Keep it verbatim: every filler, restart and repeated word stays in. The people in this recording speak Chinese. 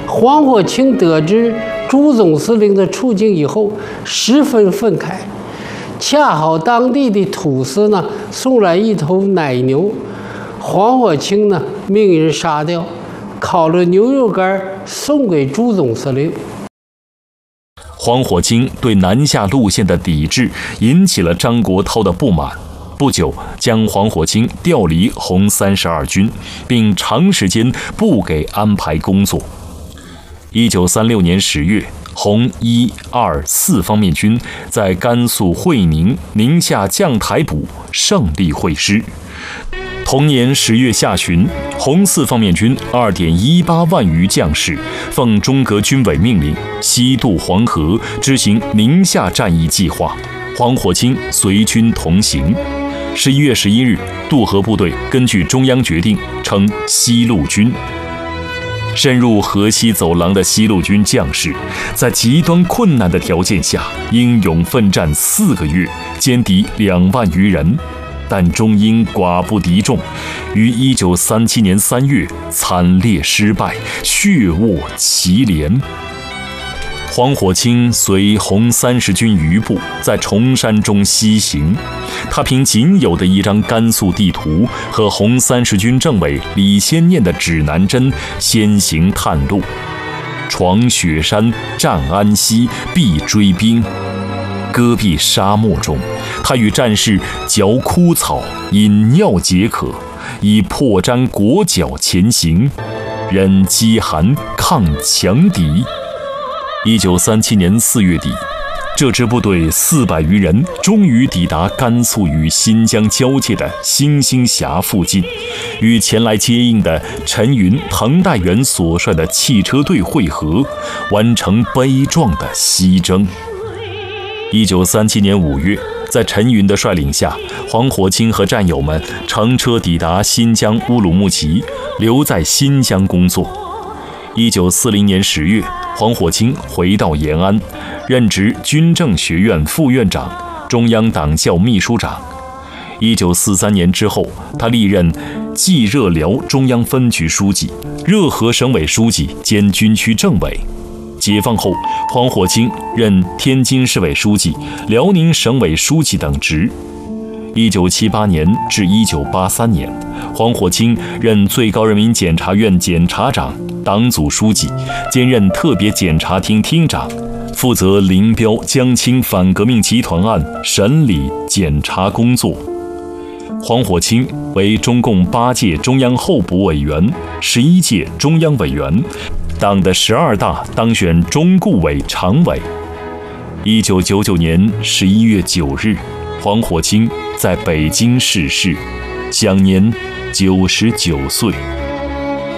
黄火清得知朱总司令的处境以后，十分愤慨。恰好当地的土司呢送来一头奶牛，黄火清呢命人杀掉，烤了牛肉干送给朱总司令。 黄火清对南下路线的抵制引起了张国焘的不满，不久将黄火清调离红三十二军，并长时间不给安排工作。一九三六年十月，红一、二、四方面军在甘肃会宁、宁夏将台补胜利会师。同年十月下旬，红四方面军二点一八万余将士奉中革军委命令，西渡黄河，执行宁夏战役计划。黄火清随军同行。十一月十一日，渡河部队根据中央决定，称西路军。深入河西走廊的西路军将士，在极端困难的条件下，英勇奋战四个月，歼敌两万余人。但终因寡不敌众，于一九三七年三月惨烈失败，血卧祁连。黄火清随红三十军余部在崇山中西行，他凭仅有的一张甘肃地图和红三十军政委李先念的指南针先行探路，闯雪山，战安溪，避追兵。戈壁沙漠中，他与战士嚼枯草，饮尿解渴，以破毡裹脚前行，忍饥寒，抗强敌。一九三七年四月底，这支部队四百余人终于抵达甘肃与新疆交界的星星峡附近，与前来接应的陈云、滕代元所率的汽车队会合，完成悲壮的西征。一九三七年五月，在陈云的率领下，黄火清和战友们乘车抵达新疆乌鲁木齐，留在新疆工作。一九四零年十月，黄火清回到延安，任职军政学院副院长、中央党校秘书长。一九四三年之后，他历任冀热辽中央分局书记、热河省委书记兼军区政委。解放后，黄火清任天津市委书记、辽宁省委书记等职。一九七八年至一九八三年，黄火清任最高人民检察院检察长、党组书记，兼任特别检察厅厅长，负责林彪、江青反革命集团案审理检查工作。黄火清为中共八届中央候补委员、十一届中央委员，党的十二大当选中顾委常委。一九九九年十一月九日，黄火清在北京逝世，享年九十九岁。